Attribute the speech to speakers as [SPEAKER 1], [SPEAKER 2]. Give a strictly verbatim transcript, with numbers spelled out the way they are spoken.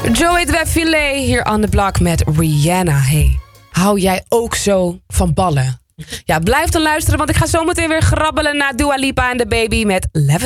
[SPEAKER 1] Joey Filet hier on the block met Rihanna. Hey, hou jij ook zo van ballen? Ja, blijf dan luisteren, want ik ga zo meteen weer grabbelen naar Dua Lipa en The Baby met Levitate.